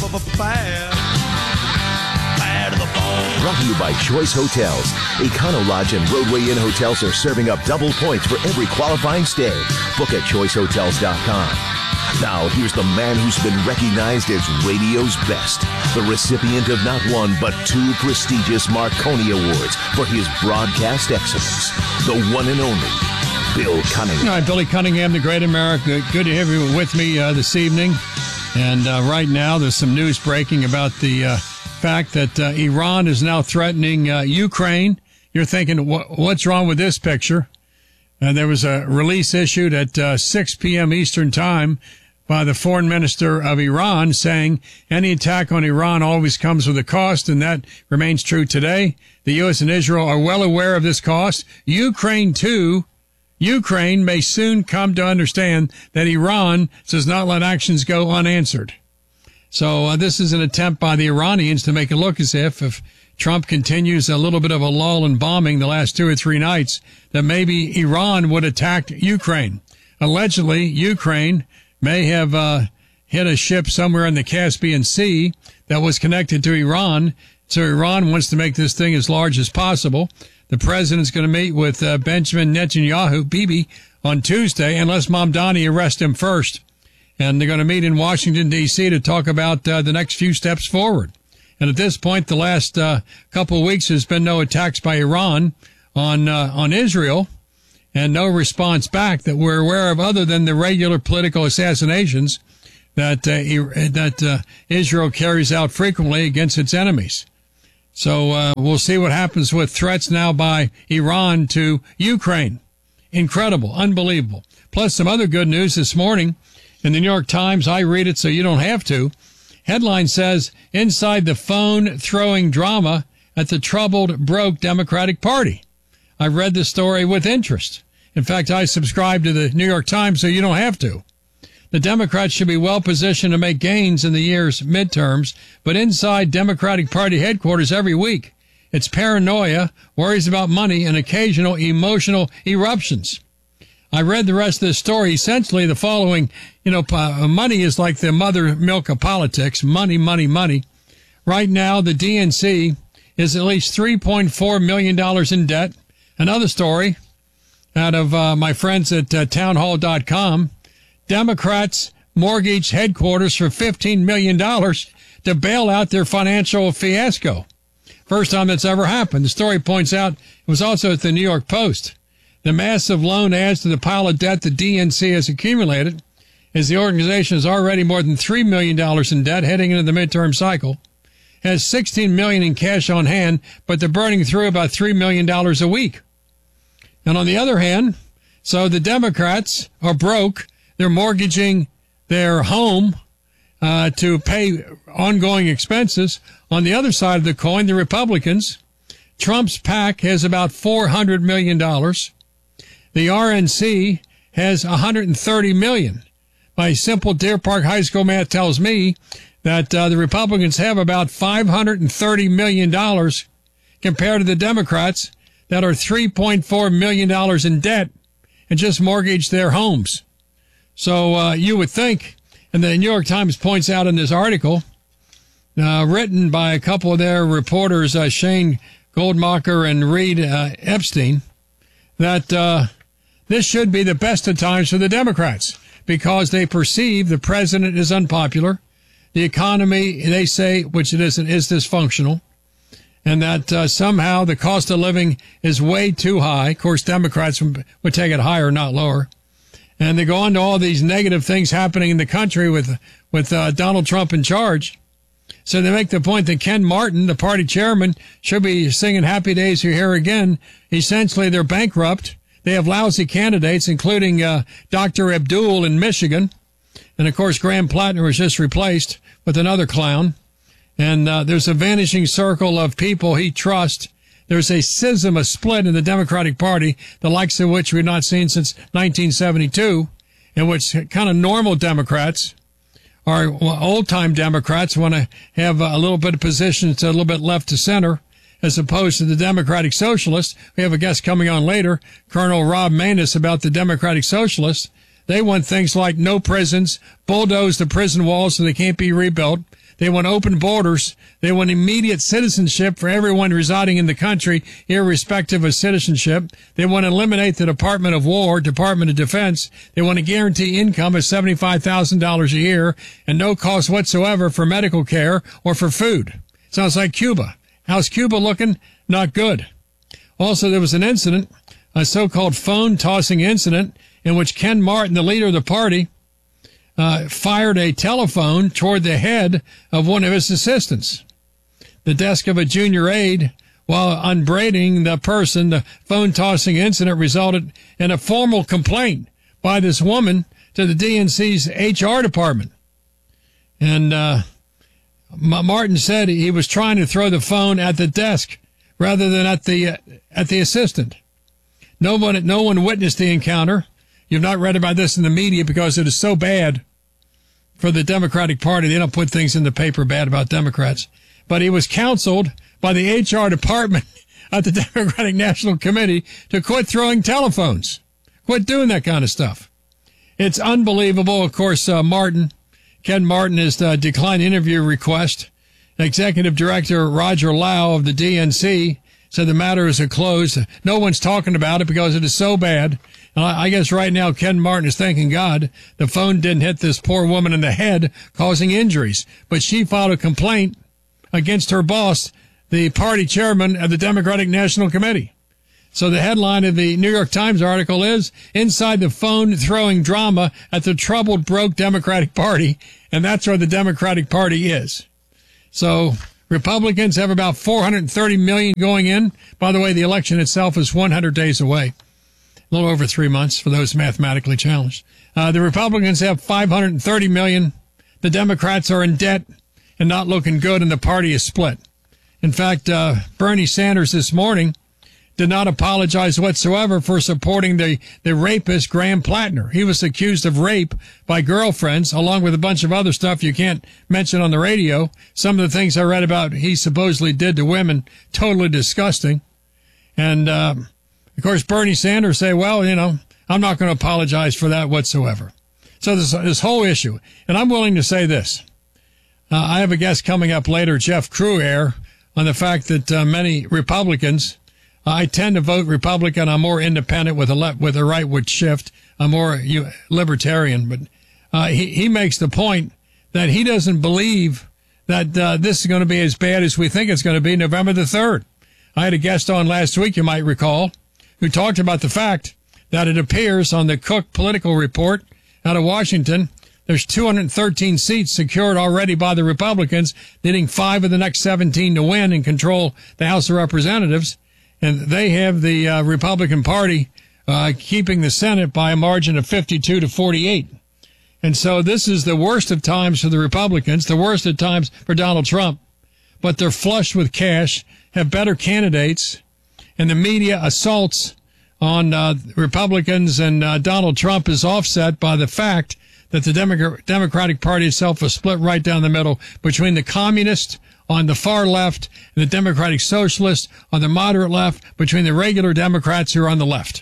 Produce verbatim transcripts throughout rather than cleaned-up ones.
of a bad, bad of the bone. Brought to you by Choice Hotels. Econo Lodge and Roadway Inn hotels are serving up double points for every qualifying stay. Book at choice hotels dot com. Now, here's the man who's been recognized as radio's best, the recipient of not one but two prestigious Marconi Awards for his broadcast excellence, the one and only Bill Cunningham. All right, Billy Cunningham, the great America. Good to have you with me uh, this evening. And uh, right now, there's some news breaking about the uh, fact that uh, Iran is now threatening uh, Ukraine. You're thinking, what's wrong with this picture? And there was a release issued at uh, six p.m. Eastern Time by the foreign minister of Iran saying any attack on Iran always comes with a cost, and that remains true today. The U S and Israel are well aware of this cost. Ukraine, too. Ukraine may soon come to understand that Iran does not let actions go unanswered. So uh, this is an attempt by the Iranians to make it look as if, if Trump continues a little bit of a lull in bombing the last two or three nights, that maybe Iran would attack Ukraine. Allegedly, Ukraine may have uh, hit a ship somewhere in the Caspian Sea that was connected to Iran. So Iran wants to make this thing as large as possible. The president's going to meet with uh, Benjamin Netanyahu, Bibi, on Tuesday, unless Mamdani arrests him first. And they're going to meet in Washington, D C to talk about uh, the next few steps forward. And at this point, the last uh, couple of weeks, there's been no attacks by Iran on uh, on Israel, and no response back that we're aware of, other than the regular political assassinations that uh, that uh, Israel carries out frequently against its enemies. So uh, we'll see what happens with threats now by Iran to Ukraine. Incredible, unbelievable. Plus some other good news this morning in the New York Times. I read it so you don't have to. Headline says, inside the phone-throwing drama at the troubled, broke Democratic Party. I've read the story with interest. In fact, I subscribe to the New York Times so you don't have to. The Democrats should be well positioned to make gains in the year's midterms, but inside Democratic Party headquarters every week, it's paranoia, worries about money, and occasional emotional eruptions. I read the rest of the story. Essentially, the following, you know, money is like the mother milk of politics. Money, money, money. Right now, the D N C is at least three point four million dollars in debt. Another story out of uh, my friends at uh, townhall dot com. Democrats mortgaged headquarters for fifteen million dollars to bail out their financial fiasco. First time that's ever happened. The story points out it was also at the New York Post. The massive loan adds to the pile of debt the D N C has accumulated, as the organization is already more than three million dollars in debt heading into the midterm cycle, has sixteen million dollars in cash on hand, but they're burning through about three million dollars a week. And on the other hand, so the Democrats are broke. They're mortgaging their home uh, to pay ongoing expenses. On the other side of the coin, the Republicans, Trump's PAC has about four hundred million dollars. The R N C has one hundred thirty million dollars. My simple Deer Park High School math tells me that uh, the Republicans have about five hundred thirty million dollars compared to the Democrats that are three point four million dollars in debt and just mortgaged their homes. So uh, you would think, and the New York Times points out in this article, uh, written by a couple of their reporters, uh, Shane Goldmacher and Reed uh, Epstein, that uh, this should be the best of times for the Democrats because they perceive the president is unpopular, the economy, they say, which it isn't, is dysfunctional, and that uh, somehow the cost of living is way too high. Of course, Democrats would take it higher, not lower. And they go on to all these negative things happening in the country with with uh, Donald Trump in charge. So they make the point that Ken Martin, the party chairman, should be singing Happy Days Are Here Again. Essentially, they're bankrupt. They have lousy candidates, including uh, Doctor Abdul in Michigan. And, of course, Graham Plattner was just replaced with another clown. And uh, there's a vanishing circle of people he trusts. There's a schism, a split in the Democratic Party, the likes of which we've not seen since nineteen seventy-two, in which kind of normal Democrats or old-time Democrats want to have a little bit of positions a little bit left to center, as opposed to the Democratic Socialists. We have a guest coming on later, Colonel Rob Maness, about the Democratic Socialists. They want things like no prisons, bulldoze the prison walls so they can't be rebuilt. They want open borders. They want immediate citizenship for everyone residing in the country, irrespective of citizenship. They want to eliminate the Department of War, Department of Defense. They want to guarantee income of seventy-five thousand dollars a year and no cost whatsoever for medical care or for food. Sounds like Cuba. How's Cuba looking? Not good. Also, there was an incident, a so-called phone-tossing incident, in which Ken Martin, the leader of the party, uh, fired a telephone toward the head of one of his assistants. The desk of a junior aide, while unbraiding the person, the phone-tossing incident resulted in a formal complaint by this woman to the D N C's H R department. And uh, Martin said he was trying to throw the phone at the desk rather than at the uh, at the assistant. No one, no one witnessed the encounter. You've not read about this in the media because it is so bad for the Democratic Party. They don't put things in the paper bad about Democrats. But he was counseled by the H R department at the Democratic National Committee to quit throwing telephones. Quit doing that kind of stuff. It's unbelievable. Of course, uh, Martin, Ken Martin has uh, declined interview request. Executive Director Roger Lau of the D N C said the matter is closed. No one's talking about it because it is so bad. And I guess right now Ken Martin is thanking God the phone didn't hit this poor woman in the head, causing injuries. But she filed a complaint against her boss, the party chairman of the Democratic National Committee. So the headline of the New York Times article is, Inside the Phone-Throwing Drama at the Troubled Broke Democratic Party. And that's where the Democratic Party is. So Republicans have about four hundred thirty million going in. By the way, the election itself is one hundred days away. A little over three months for those mathematically challenged. Uh, the Republicans have five hundred thirty million. The Democrats are in debt and not looking good, and the party is split. In fact, uh, Bernie Sanders this morning did not apologize whatsoever for supporting the, the rapist Graham Plattner. He was accused of rape by girlfriends, along with a bunch of other stuff you can't mention on the radio. Some of the things I read about he supposedly did to women, totally disgusting. And, uh, of course, Bernie Sanders say, well, you know, I'm not going to apologize for that whatsoever. So this, this whole issue, and I'm willing to say this. Uh, I have a guest coming up later, Jeff Cruaire, on the fact that uh, many Republicans, I tend to vote Republican. I'm more independent with a left, with a rightward shift. I'm more libertarian, but uh, he he makes the point that he doesn't believe that uh, this is going to be as bad as we think it's going to be November the third. I had a guest on last week, you might recall, who talked about the fact that it appears on the Cook Political Report out of Washington, there's two hundred thirteen seats secured already by the Republicans, needing five of the next seventeen to win and control the House of Representatives. And they have the uh, Republican Party uh, keeping the Senate by a margin of fifty-two to forty-eight. And so this is the worst of times for the Republicans, the worst of times for Donald Trump. But they're flushed with cash, have better candidates, and the media assaults on uh, Republicans and uh, Donald Trump is offset by the fact that the Demo- Democratic Party itself was split right down the middle between the communists on the far left and the Democratic Socialists on the moderate left, between the regular Democrats who are on the left.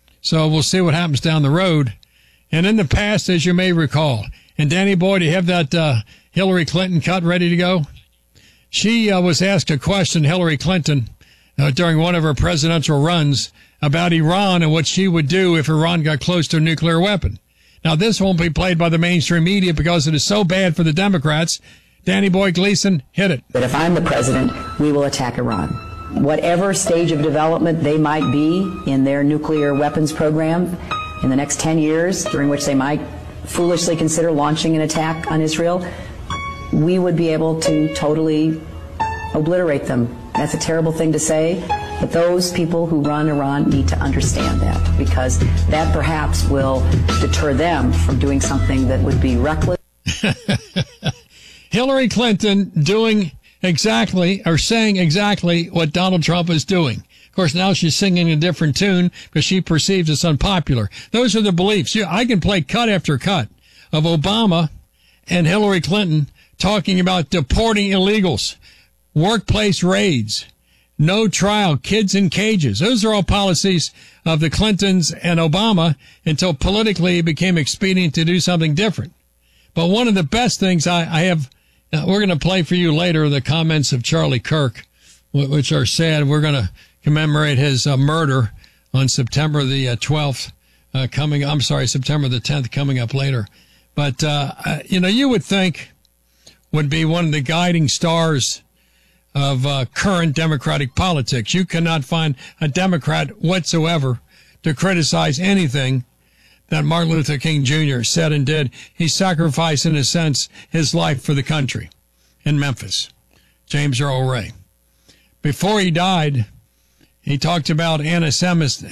So we'll see what happens down the road. And in the past, as you may recall, and Danny Boy, do you have that uh, Hillary Clinton cut ready to go? She uh, was asked a question, Hillary Clinton, uh, during one of her presidential runs about Iran and what she would do if Iran got close to a nuclear weapon. Now, this won't be played by the mainstream media because it is so bad for the Democrats. Danny Boy Gleason, hit it. But if I'm the president, we will attack Iran. Whatever stage of development they might be in their nuclear weapons program in the next ten years, during which they might foolishly consider launching an attack on Israel, we would be able to totally obliterate them. That's a terrible thing to say, but those people who run Iran need to understand that, because that perhaps will deter them from doing something that would be reckless. Hillary Clinton doing exactly, or saying exactly what Donald Trump is doing. Of course, now she's singing a different tune because she perceives it's unpopular. Those are the beliefs. I can play cut after cut of Obama and Hillary Clinton talking about deporting illegals, workplace raids, no trial, kids in cages. Those are all policies of the Clintons and Obama until politically it became expedient to do something different. But one of the best things I, I have Now, we're going to play for you later the comments of Charlie Kirk, which are sad. We're going to commemorate his uh, murder on September the uh, twelfth, uh, coming, I'm sorry, September the tenth coming up later. But, uh, you know, you would think would be one of the guiding stars of uh, current Democratic politics. You cannot find a Democrat whatsoever to criticize anything that Martin Luther King Junior said and did. He sacrificed, in a sense, his life for the country in Memphis. James Earl Ray. Before he died, he talked about anti-Semitism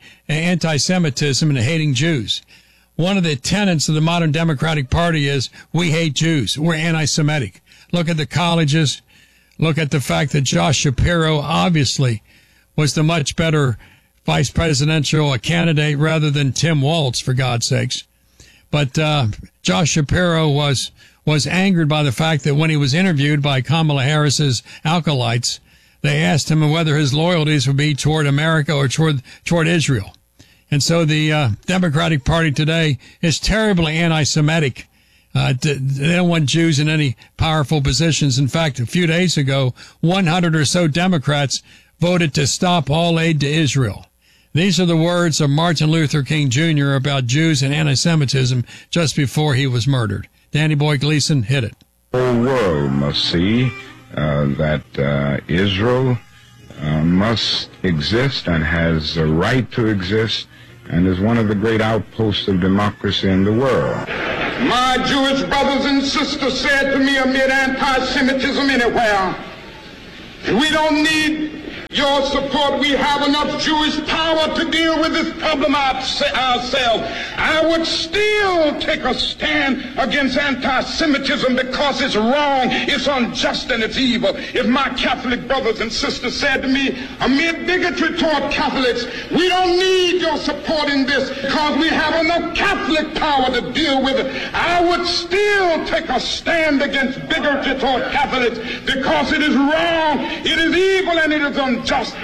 and hating Jews. One of the tenets of the modern Democratic Party is we hate Jews. We're anti-Semitic. Look at the colleges. Look at the fact that Josh Shapiro obviously was the much better vice presidential candidate rather than Tim Walz, for God's sakes. But uh, Josh Shapiro was was angered by the fact that when he was interviewed by Kamala Harris's acolytes, they asked him whether his loyalties would be toward America or toward toward Israel. And so the uh, Democratic Party today is terribly anti-Semitic. Uh, they don't want Jews in any powerful positions. In fact, a few days ago, one hundred or so Democrats voted to stop all aid to Israel. These are the words of Martin Luther King Junior about Jews and anti-Semitism just before he was murdered. Danny Boy Gleason, hit it. The whole world must see uh, that uh, Israel uh, must exist and has a right to exist and is one of the great outposts of democracy in the world. My Jewish brothers and sisters said to me amid anti-Semitism anywhere, we don't need your support. We have enough Jewish power to deal with this problem ourselves. I would still take a stand against anti-Semitism because it's wrong, it's unjust, and it's evil. If my Catholic brothers and sisters said to me, amid bigotry toward Catholics, we don't need your support in this because we have enough Catholic power to deal with it, I would still take a stand against bigotry toward Catholics because it is wrong, it is evil, and it is unjust. Just.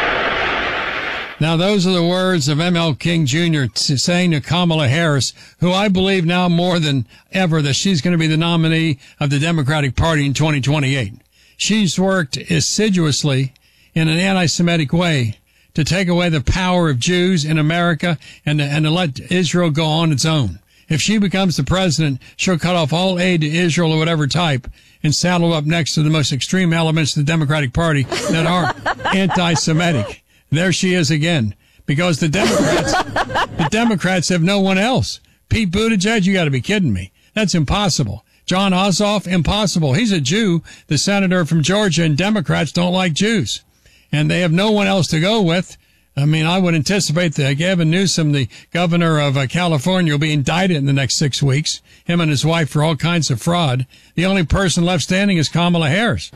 Now, those are the words of M L King Junior t- saying to Kamala Harris, who I believe now more than ever that she's going to be the nominee of the Democratic Party in twenty twenty-eight. She's worked assiduously in an anti-Semitic way to take away the power of Jews in America and to, and to let Israel go on its own. If she becomes the president, she'll cut off all aid to Israel of whatever type and saddle up next to the most extreme elements of the Democratic Party that are anti-Semitic. There she is again. Because the Democrats, the Democrats have no one else. Pete Buttigieg, you got to be kidding me. That's impossible. John Ossoff, impossible. He's a Jew, the senator from Georgia, and Democrats don't like Jews. And they have no one else to go with. I mean, I would anticipate that Gavin Newsom, the governor of uh, California, will be indicted in the next six weeks, him and his wife, for all kinds of fraud. The only person left standing is Kamala Harris.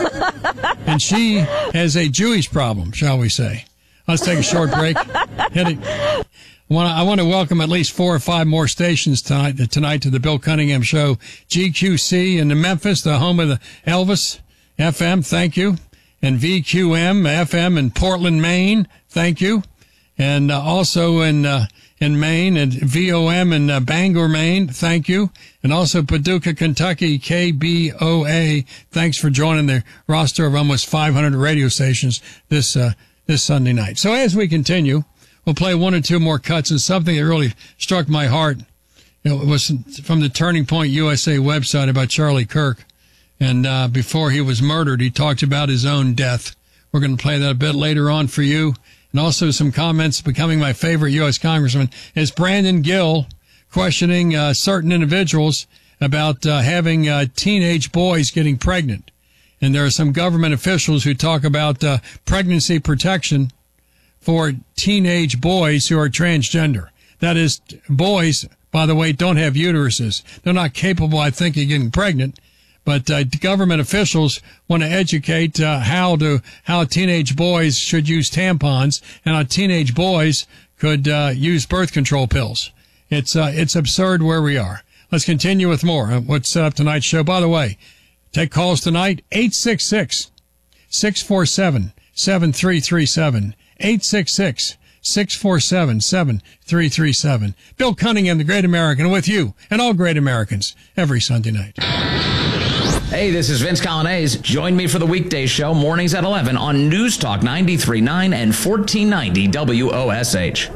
And she has a Jewish problem, shall we say. Let's take a short break. Hit it. I want, to, I want to welcome at least four or five more stations tonight, tonight to the Bill Cunningham Show. G Q C in Memphis, the home of the Elvis F M, thank you. And V Q M F M in Portland, Maine, thank you. And uh, also in uh, in Maine, and V O M in uh, Bangor, Maine, thank you. And also Paducah, Kentucky, K B O A, thanks for joining the roster of almost five hundred radio stations this uh, this Sunday night. So as we continue, we'll play one or two more cuts, and something that really struck my heart. You know, it was from the Turning Point U S A website about Charlie Kirk. And uh, before he was murdered, he talked about his own death. We're going to play that a bit later on for you. And also some comments becoming my favorite U S congressman is Brandon Gill questioning uh, certain individuals about uh, having uh, teenage boys getting pregnant. And there are some government officials who talk about uh, pregnancy protection for teenage boys who are transgender. That is, boys, by the way, don't have uteruses. They're not capable, I think, of getting pregnant. But uh, government officials want to educate uh, how to how teenage boys should use tampons and how teenage boys could uh, use birth control pills. It's uh, it's absurd where we are. Let's continue with more. What's set up tonight's show? By the way, take calls tonight, eight six six, six four seven, seven three three seven, eight six six, six four seven, seven three three seven. Bill Cunningham, the Great American, with you and all great Americans every Sunday night. Hey, this is Vince Colonnese. Join me for the weekday show, mornings at eleven on News Talk ninety-three point nine and fourteen ninety W O S H.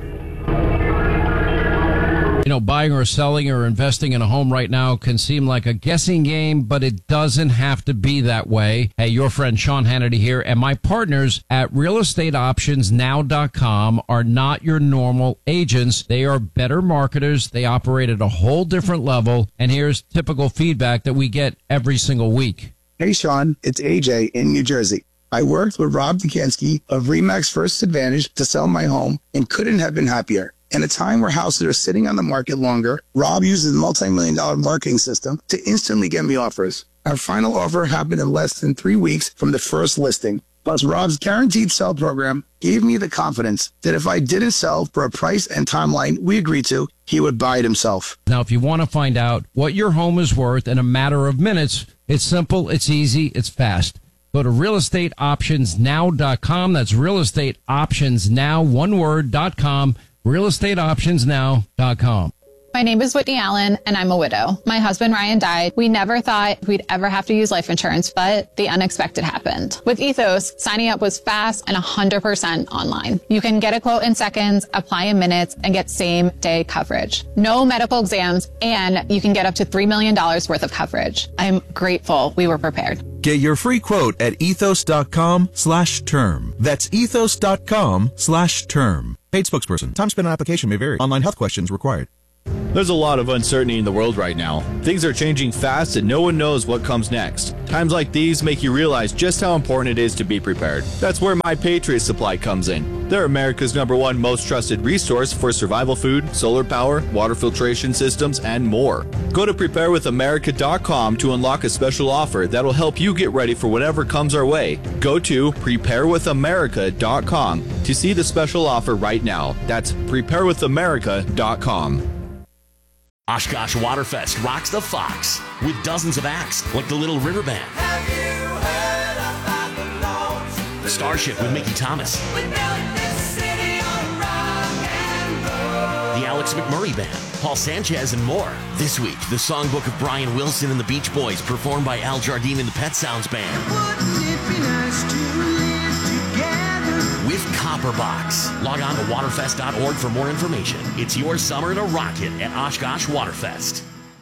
You know, buying or selling or investing in a home right now can seem like a guessing game, but it doesn't have to be that way. Hey, your friend Sean Hannity here, and my partners at real estate options now dot com are not your normal agents. They are better marketers. They operate at a whole different level, and here's typical feedback that we get every single week. Hey, Sean, it's A J in New Jersey. I worked with Rob Dukansky of Remax First Advantage to sell my home and couldn't have been happier. In a time where houses are sitting on the market longer, Rob uses a multi-million dollar marketing system to instantly get me offers. Our final offer happened in less than three weeks from the first listing. Plus, Rob's guaranteed sell program gave me the confidence that if I didn't sell for a price and timeline we agreed to, he would buy it himself. Now, if you want to find out what your home is worth in a matter of minutes, it's simple, it's easy, it's fast. Go to real estate options now dot com. That's real estate options now, one word, dot com. real estate options now dot com. My name is Whitney Allen, and I'm a widow. My husband, Ryan, died. We never thought we'd ever have to use life insurance, but the unexpected happened. With Ethos, signing up was fast and one hundred percent online. You can get a quote in seconds, apply in minutes, and get same-day coverage. No medical exams, and you can get up to three million dollars worth of coverage. I'm grateful we were prepared. Get your free quote at ethos.com slash term. That's ethos.com slash term. Paid spokesperson. Time spent on application may vary. Online health questions required. There's a lot of uncertainty in the world right now. Things are changing fast and no one knows what comes next. Times like these make you realize just how important it is to be prepared. That's where My Patriot Supply comes in. They're America's number one most trusted resource for survival food, solar power, water filtration systems, and more. Go to prepare with america dot com to unlock a special offer that'll help you get ready for whatever comes our way. Go to prepare with america dot com to see the special offer right now. That's prepare with america dot com. Oshkosh Waterfest rocks the Fox with dozens of acts like the Little River Band, Have you heard about the Lord's Starship with Mickey Thomas, We built this city on rock and roll. the Alex McMurray Band, Paul Sanchez, and more. This week, the songbook of Brian Wilson and the Beach Boys, performed by Al Jardine and the Pet Sounds Band. Wouldn't it be nice to live together? With Copperbox. Log on to waterfest dot org for more information. It's your summer to rock it at Oshkosh Waterfest.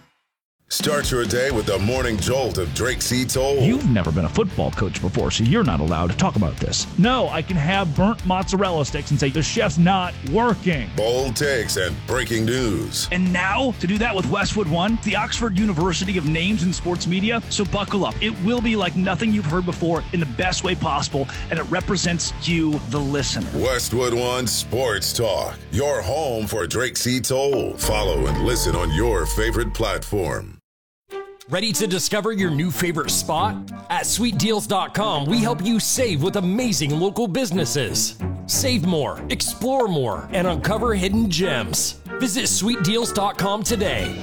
Start your day with the morning jolt of Drake C. Toll. You've never been a football coach before, so you're not allowed to talk about this. No, I can have burnt mozzarella sticks and say, the chef's not working. Bold takes and breaking news. And now, to do that with Westwood One, the Oxford University of Names in Sports Media, so buckle up. It will be like nothing you've heard before in the best way possible, and it represents you, the listener. Westwood One Sports Talk, your home for Drake C. Toll. Follow and listen on your favorite platform. Ready to discover your new favorite spot? At sweet deals dot com, we help you save with amazing local businesses. Save more, explore more, and uncover hidden gems. Visit sweet deals dot com today.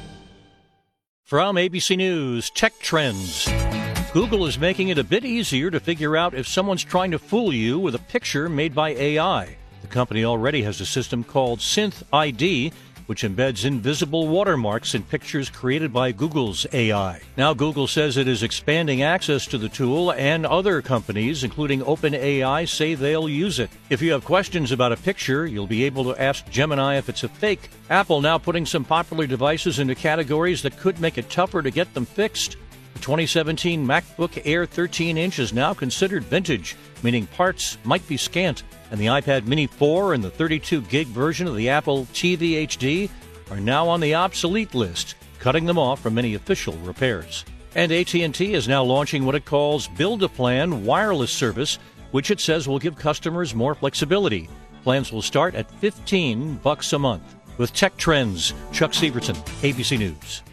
From A B C News, Tech Trends. Google is making it a bit easier to figure out if someone's trying to fool you with a picture made by A I. The company already has a system called Synth I D, which embeds invisible watermarks in pictures created by Google's A I. Now Google says it is expanding access to the tool, and other companies, including OpenAI, say they'll use it. If you have questions about a picture, you'll be able to ask Gemini if it's a fake. Apple now putting some popular devices into categories that could make it tougher to get them fixed. The twenty seventeen MacBook Air thirteen inch is now considered vintage, meaning parts might be scant. And the iPad Mini four and the thirty-two gig version of the Apple T V H D are now on the obsolete list, cutting them off from any official repairs. And A T and T is now launching what it calls Build-A-Plan wireless service, which it says will give customers more flexibility. Plans will start at fifteen bucks a month. With Tech Trends, Chuck Severson, A B C News.